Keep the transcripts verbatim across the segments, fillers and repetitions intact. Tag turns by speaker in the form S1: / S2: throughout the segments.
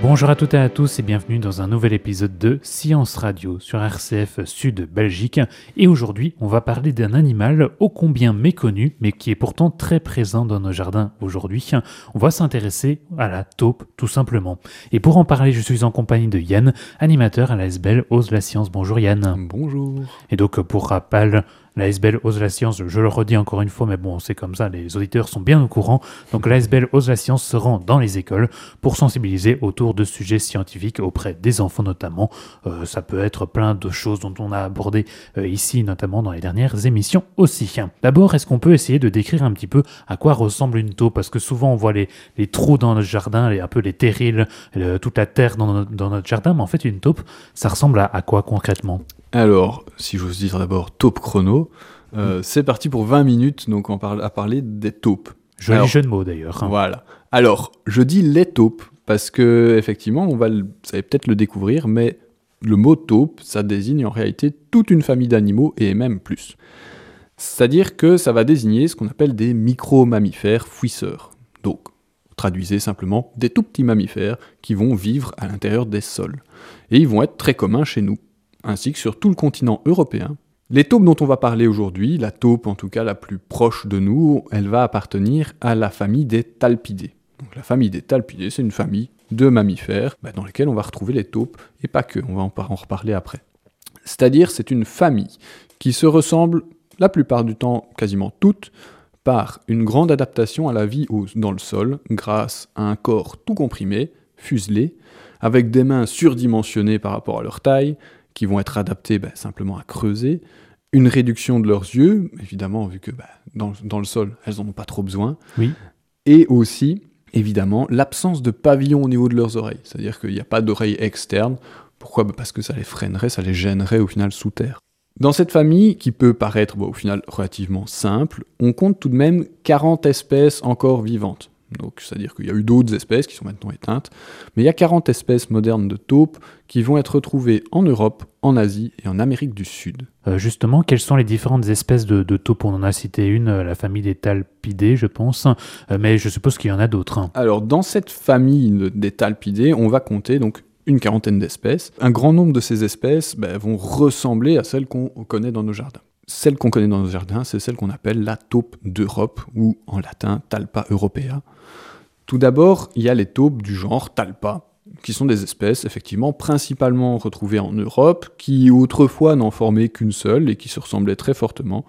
S1: Bonjour à toutes et à tous et bienvenue dans un nouvel épisode de Science Radio sur R C F Sud Belgique. Et aujourd'hui, on va parler d'un animal ô combien méconnu, mais qui est pourtant très présent dans nos jardins aujourd'hui. On va s'intéresser à la taupe, tout simplement. Et pour en parler, je suis en compagnie de Yann, animateur à l'A S B L Ose la Science. Bonjour Yann.
S2: Bonjour.
S1: Et donc, pour rappel, l'A S B L Ose la Science, je le redis encore une fois, mais bon, c'est comme ça, les auditeurs sont bien au courant. Donc l'A S B L Ose la Science se rend dans les écoles pour sensibiliser autour de sujets scientifiques auprès des enfants notamment. Euh, ça peut être plein de choses dont on a abordé euh, ici, notamment dans les dernières émissions aussi. D'abord, est-ce qu'on peut essayer de décrire un petit peu à quoi ressemble une taupe ? Parce que souvent on voit les, les trous dans notre jardin, les, un peu les terrils, le, toute la terre dans notre, dans notre jardin, mais en fait une taupe, ça ressemble à, à quoi concrètement ?
S2: Alors, si j'ose dire d'abord taupe chrono, euh, mmh. c'est parti pour vingt minutes, donc on parle à parler des taupes.
S1: Joli jeu de mots d'ailleurs. Hein.
S2: Voilà. Alors, je dis les taupes, parce que effectivement, on va le, vous allez peut-être le découvrir, mais le mot taupe, ça désigne en réalité toute une famille d'animaux, et même plus. C'est-à-dire que ça va désigner ce qu'on appelle des micro-mammifères fouisseurs. Donc, traduisez simplement des tout petits mammifères qui vont vivre à l'intérieur des sols. Et ils vont être très communs chez nous, ainsi que sur tout le continent européen. Les taupes dont on va parler aujourd'hui, la taupe en tout cas la plus proche de nous, elle va appartenir à la famille des Talpidés. Donc la famille des Talpidés, c'est une famille de mammifères bah, dans lesquels on va retrouver les taupes, et pas que, on va en, en reparler après. C'est-à-dire, c'est une famille qui se ressemble la plupart du temps, quasiment toutes, par une grande adaptation à la vie au, dans le sol, grâce à un corps tout comprimé, fuselé, avec des mains surdimensionnées par rapport à leur taille, qui vont être adaptés bah, simplement à creuser, une réduction de leurs yeux, évidemment, vu que bah, dans, dans le sol, elles n'en ont pas trop besoin,
S1: oui.
S2: Et aussi, évidemment, l'absence de pavillon au niveau de leurs oreilles, c'est-à-dire qu'il n'y a pas d'oreilles externes. Pourquoi ? bah, Parce que ça les freinerait, ça les gênerait au final sous terre. Dans cette famille, qui peut paraître bah, au final relativement simple, on compte tout de même quarante espèces encore vivantes. Donc, c'est-à-dire qu'il y a eu d'autres espèces qui sont maintenant éteintes, mais il y a quarante espèces modernes de taupes qui vont être retrouvées en Europe, en Asie et en Amérique du Sud.
S1: Euh, justement, quelles sont les différentes espèces de, de taupes ? On en a cité une, la famille des Talpidés, je pense, euh, mais je suppose qu'il y en a d'autres. Hein.
S2: Alors, dans cette famille des Talpidés, on va compter donc une quarantaine d'espèces. Un grand nombre de ces espèces bah, vont ressembler à celles qu'on connaît dans nos jardins. Celle qu'on connaît dans nos jardins, c'est celle qu'on appelle la taupe d'Europe, ou en latin Talpa europea. Tout d'abord, il y a les taupes du genre Talpa, qui sont des espèces effectivement principalement retrouvées en Europe, qui autrefois n'en formaient qu'une seule et qui se ressemblaient très fortement.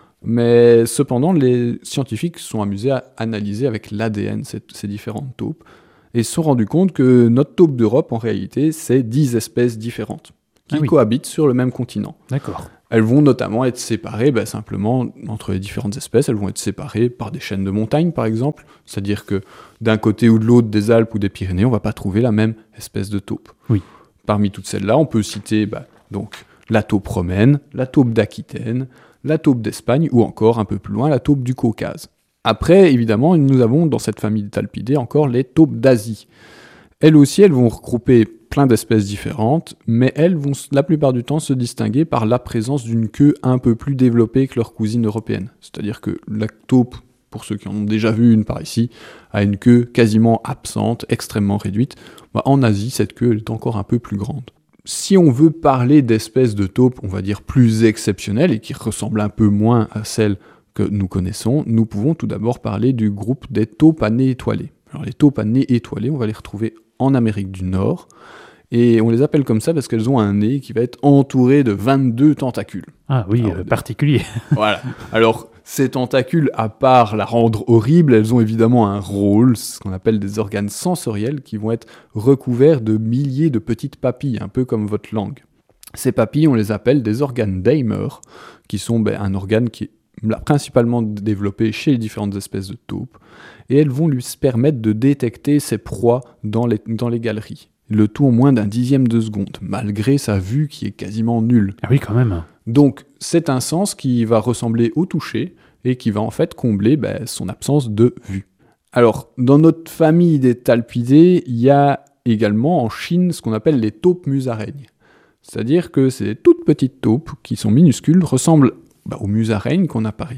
S2: Mais cependant, les scientifiques se sont amusés à analyser avec l'A D N ces, ces différentes taupes, et se sont rendus compte que notre taupe d'Europe, en réalité, c'est dix espèces différentes, qui ah oui. cohabitent sur le même continent.
S1: D'accord.
S2: Elles vont notamment être séparées, bah, simplement, entre les différentes espèces, elles vont être séparées par des chaînes de montagnes, par exemple. C'est-à-dire que d'un côté ou de l'autre des Alpes ou des Pyrénées, on ne va pas trouver la même espèce de taupe.
S1: Oui.
S2: Parmi toutes celles-là, on peut citer bah, donc, la taupe romaine, la taupe d'Aquitaine, la taupe d'Espagne, ou encore, un peu plus loin, la taupe du Caucase. Après, évidemment, nous avons dans cette famille des Talpidés encore les taupes d'Asie. Elles aussi, elles vont regrouper plein d'espèces différentes, mais elles vont la plupart du temps se distinguer par la présence d'une queue un peu plus développée que leurs cousines européennes. C'est-à-dire que la taupe, pour ceux qui en ont déjà vu une par ici, a une queue quasiment absente, extrêmement réduite. Bah, en Asie, cette queue elle est encore un peu plus grande. Si on veut parler d'espèces de taupes, on va dire plus exceptionnelles et qui ressemblent un peu moins à celles que nous connaissons, nous pouvons tout d'abord parler du groupe des taupes à nez étoilé. Alors les taupes à nez étoilé, on va les retrouver en Amérique du Nord, et on les appelle comme ça parce qu'elles ont un nez qui va être entouré de vingt-deux tentacules.
S1: Ah oui, Alors, euh, particulier.
S2: Voilà. Alors, ces tentacules, à part la rendre horrible, elles ont évidemment un rôle, ce qu'on appelle des organes sensoriels, qui vont être recouverts de milliers de petites papilles, un peu comme votre langue. Ces papilles, on les appelle des organes Daimer, qui sont ben, un organe qui est principalement développé chez les différentes espèces de taupes, et elles vont lui permettre de détecter ses proies dans les, dans les galeries. Le tout en moins d'un dixième de seconde, malgré sa vue qui est quasiment nulle.
S1: Ah oui, quand même.
S2: Donc, c'est un sens qui va ressembler au toucher, et qui va en fait combler ben, son absence de vue. Alors, dans notre famille des Talpidés, il y a également en Chine ce qu'on appelle les taupes musaraignes. C'est-à-dire que c'est des toutes petites taupes qui sont minuscules, ressemblent bah, aux musaraignes qu'on a par ici,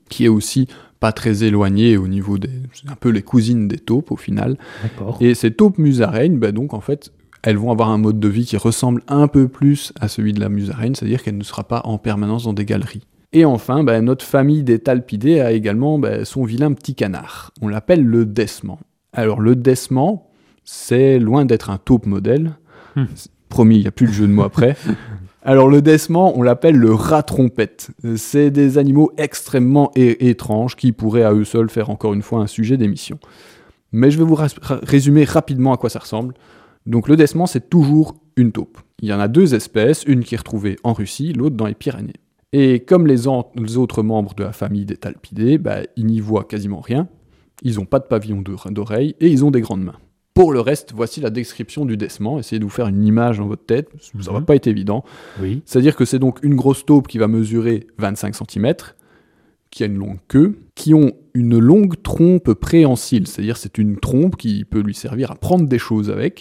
S2: qui est aussi pas très éloignée au niveau des... c'est un peu les cousines des taupes, au final.
S1: D'accord.
S2: Et ces taupes musaraignes, bah, donc, en fait, elles vont avoir un mode de vie qui ressemble un peu plus à celui de la musaraigne, c'est-à-dire qu'elle ne sera pas en permanence dans des galeries. Et enfin, bah, notre famille des talpidés a également bah, son vilain petit canard. On l'appelle le desman. Alors, le desman, c'est loin d'être un taupe modèle.
S1: Hmm.
S2: Promis, il n'y a plus de jeu de mots après. Alors, le desman, on l'appelle le rat-trompette. C'est des animaux extrêmement é- étranges qui pourraient à eux seuls faire encore une fois un sujet d'émission. Mais je vais vous ra- résumer rapidement à quoi ça ressemble. Donc, le desman, c'est toujours une taupe. Il y en a deux espèces, une qui est retrouvée en Russie, l'autre dans les Pyrénées. Et comme les, en- les autres membres de la famille des talpidés, bah, ils n'y voient quasiment rien. Ils n'ont pas de pavillon de- d'oreilles et ils ont des grandes mains. Pour le reste, voici la description du desman. Essayez de vous faire une image dans votre tête, ça
S1: Mhm.
S2: va pas être évident.
S1: Oui.
S2: C'est-à-dire que c'est donc une grosse taupe qui va mesurer vingt-cinq centimètres, qui a une longue queue, qui ont une longue trompe préhensile, c'est-à-dire c'est une trompe qui peut lui servir à prendre des choses avec,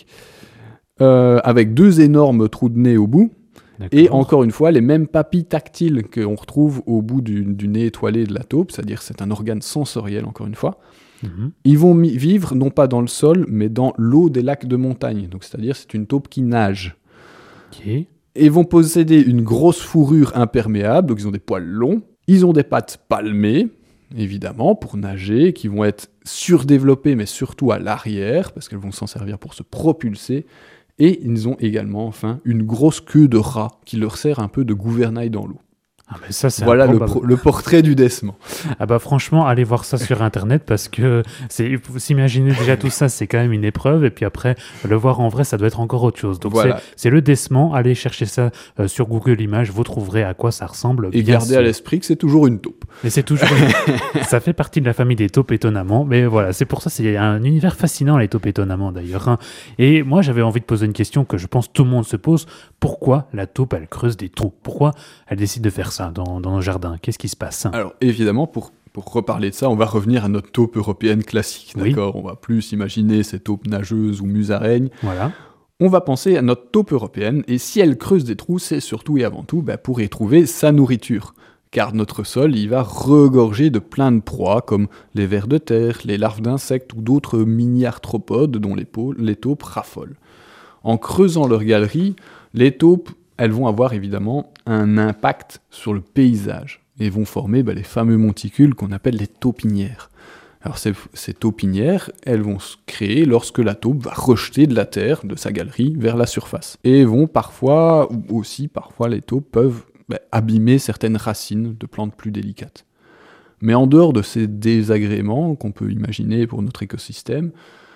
S2: euh, avec deux énormes trous de nez au bout,
S1: D'accord.
S2: et encore une fois, les mêmes papilles tactiles qu'on retrouve au bout du, du nez étoilé de la taupe, c'est-à-dire c'est un organe sensoriel, encore une fois.
S1: Mhm.
S2: Ils vont mi- vivre non pas dans le sol, mais dans l'eau des lacs de montagne. Donc, c'est-à-dire c'est une taupe qui nage.
S1: Ok.
S2: Et ils vont posséder une grosse fourrure imperméable, donc ils ont des poils longs. Ils ont des pattes palmées, évidemment, pour nager, qui vont être surdéveloppées, mais surtout à l'arrière, parce qu'elles vont s'en servir pour se propulser. Et ils ont également, enfin, une grosse queue de rat qui leur sert un peu de gouvernail dans l'eau.
S1: Ah, mais ça, c'est
S2: Voilà le,
S1: improbable.
S2: pro- le portrait du desman.
S1: Ah bah franchement, allez voir ça sur internet parce que c'est, faut s'imaginer déjà tout ça, c'est quand même une épreuve et puis après le voir en vrai, ça doit être encore autre chose. Donc
S2: Voilà.
S1: c'est, c'est le desman. Allez chercher ça euh, sur Google Images, vous trouverez à quoi ça ressemble.
S2: Et
S1: bien
S2: gardez
S1: sûr.
S2: à l'esprit que c'est toujours une taupe.
S1: Mais c'est toujours, ça fait partie de la famille des taupes étonnamment. Mais voilà, c'est pour ça c'est un univers fascinant les taupes étonnamment d'ailleurs. hein. Et moi j'avais envie de poser une question que je pense tout le monde se pose. Pourquoi la taupe elle creuse des trous? Pourquoi elle décide de faire ça dans, dans nos jardins? Qu'est-ce qui se passe?
S2: Alors évidemment, pour, pour reparler de ça, on va revenir à notre taupe européenne classique,
S1: Oui.
S2: d'accord? On va plus imaginer ces taupes nageuses ou musaraignes.
S1: Voilà.
S2: On va penser à notre taupe européenne, et si elle creuse des trous, c'est surtout et avant tout bah, pour y trouver sa nourriture. Car notre sol, il va regorger de plein de proies, comme les vers de terre, les larves d'insectes ou d'autres mini-arthropodes dont les, peaux- les taupes raffolent. En creusant leur galerie, les taupes, elles vont avoir évidemment un impact sur le paysage et vont former bah, les fameux monticules qu'on appelle les taupinières. Alors ces, ces taupinières, elles vont se créer lorsque la taupe va rejeter de la terre de sa galerie vers la surface. Et vont parfois, ou aussi parfois les taupes peuvent bah, abîmer certaines racines de plantes plus délicates. Mais en dehors de ces désagréments qu'on peut imaginer pour notre écosystème,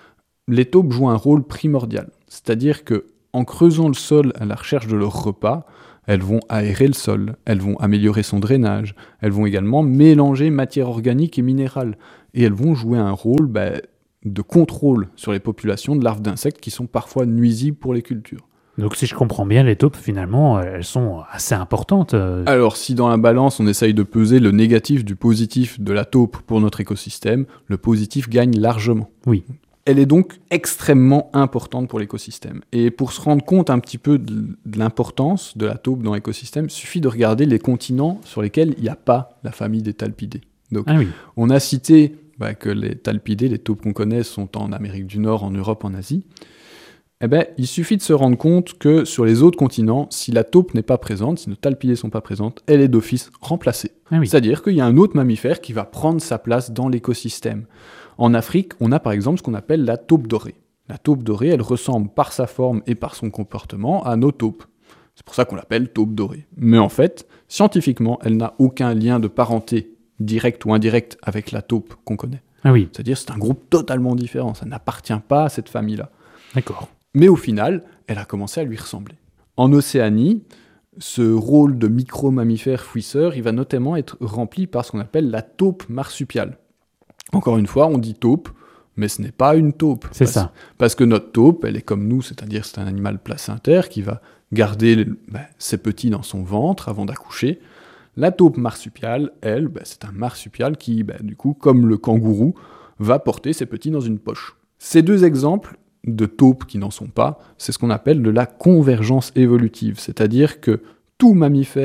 S2: les taupes jouent un rôle primordial. C'est-à-dire que en creusant le sol à la recherche de leur repas, elles vont aérer le sol, elles vont améliorer son drainage, elles vont également mélanger matière organique et minérale, et elles vont jouer un rôle bah, de contrôle sur les populations de larves d'insectes qui sont parfois nuisibles pour les cultures.
S1: Donc si je comprends bien, les taupes finalement, elles sont assez importantes. euh.
S2: Alors si dans la balance on essaye de peser le négatif du positif de la taupe pour notre écosystème, le positif gagne largement.
S1: Oui.
S2: Elle est donc extrêmement importante pour l'écosystème. Et pour se rendre compte un petit peu de, de l'importance de la taupe dans l'écosystème, il suffit de regarder les continents sur lesquels il n'y a pas la famille des talpidés. Donc,
S1: Ah oui.
S2: on a cité bah, que les talpidés, les taupes qu'on connaît, sont en Amérique du Nord, en Europe, en Asie. Eh ben, il suffit de se rendre compte que sur les autres continents, si la taupe n'est pas présente, si nos talpidés ne sont pas présentes, elle est d'office remplacée.
S1: Ah oui.
S2: C'est-à-dire qu'il y a un autre mammifère qui va prendre sa place dans l'écosystème. En Afrique, on a par exemple ce qu'on appelle la taupe dorée. La taupe dorée, elle ressemble par sa forme et par son comportement à nos taupes. C'est pour ça qu'on l'appelle taupe dorée. Mais en fait, scientifiquement, elle n'a aucun lien de parenté, direct ou indirect, avec la taupe qu'on connaît.
S1: Ah oui,
S2: C'est-à-dire c'est un groupe totalement différent, ça n'appartient pas à cette famille-là.
S1: d'accord.
S2: Mais au final, elle a commencé à lui ressembler. En Océanie, ce rôle de micro-mammifère fouisseur, il va notamment être rempli par ce qu'on appelle la taupe marsupiale. Encore une fois, on dit taupe, mais ce n'est pas une taupe.
S1: C'est
S2: Parce-
S1: ça.
S2: Parce que notre taupe, elle est comme nous, c'est-à-dire c'est un animal placentaire qui va garder le- ben, ses petits dans son ventre avant d'accoucher. La taupe marsupiale, elle, ben, c'est un marsupial qui, ben, du coup, comme le kangourou, va porter ses petits dans une poche. Ces deux exemples de taupes qui n'en sont pas, c'est ce qu'on appelle de la convergence évolutive, c'est-à-dire que tout mammifère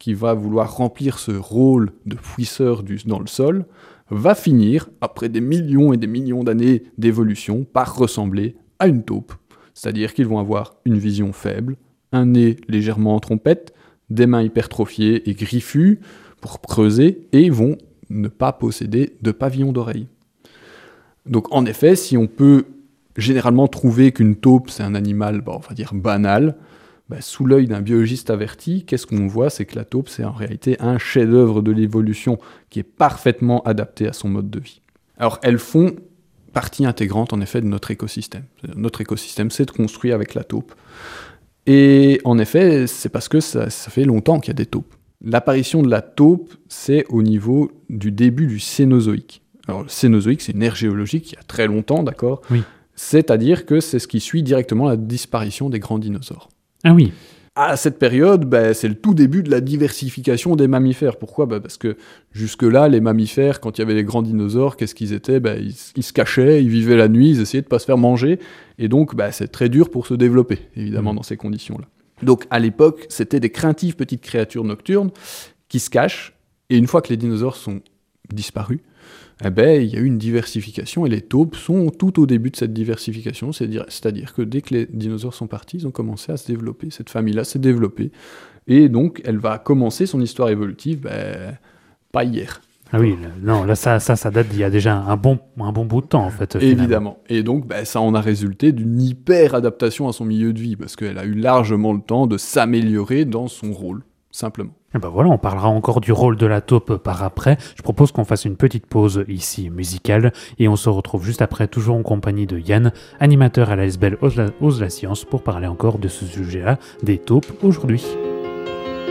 S2: qui va vouloir remplir ce rôle de fouisseur du, dans le sol, va finir, après des millions et des millions d'années d'évolution, par ressembler à une taupe. C'est-à-dire qu'ils vont avoir une vision faible, un nez légèrement en trompette, des mains hypertrophiées et griffues pour creuser, et ils vont ne pas posséder de pavillon d'oreille. Donc en effet, si on peut généralement trouver qu'une taupe c'est un animal, bah, on va dire banal, bah, sous l'œil d'un biologiste averti, qu'est-ce qu'on voit? C'est que la taupe c'est en réalité un chef-d'œuvre de l'évolution qui est parfaitement adapté à son mode de vie. Alors elles font partie intégrante en effet de notre écosystème. Notre écosystème s'est construit avec la taupe. Et en effet, c'est parce que ça, ça fait longtemps qu'il y a des taupes. L'apparition de la taupe, c'est au niveau du début du Cénozoïque. Alors le Cénozoïque, c'est une ère géologique il y a très longtemps, d'accord ?
S1: Oui.
S2: C'est-à-dire que c'est ce qui suit directement la disparition des grands dinosaures.
S1: Ah oui.
S2: À cette période, bah, c'est le tout début de la diversification des mammifères. Pourquoi ? Bah, parce que jusque-là, les mammifères, quand il y avait les grands dinosaures, qu'est-ce qu'ils étaient ? bah, ils, ils se cachaient, ils vivaient la nuit, ils essayaient de ne pas se faire manger. Et donc, bah, c'est très dur pour se développer, évidemment, mmh. dans ces conditions-là. Donc, à l'époque, c'était des craintives petites créatures nocturnes qui se cachent. Et une fois que les dinosaures sont disparus, eh ben, il y a eu une diversification et les taupes sont tout au début de cette diversification, c'est-à-dire, c'est-à-dire que dès que les dinosaures sont partis, ils ont commencé à se développer, cette famille-là s'est développée, et donc elle va commencer son histoire évolutive, ben, pas hier.
S1: Ah oui, non, là ça, ça, ça date d'il y a déjà un bon, un bon bout de temps en fait. Finalement.
S2: Évidemment, et donc ben, ça en a résulté d'une hyper-adaptation à son milieu de vie, parce qu'elle a eu largement le temps de s'améliorer dans son rôle, simplement.
S1: Et ben voilà, on parlera encore du rôle de la taupe par après. Je propose qu'on fasse une petite pause ici musicale et on se retrouve juste après, toujours en compagnie de Yann, animateur à l'A S B L Ose la, Ose la Science, pour parler encore de ce sujet-là, des taupes aujourd'hui.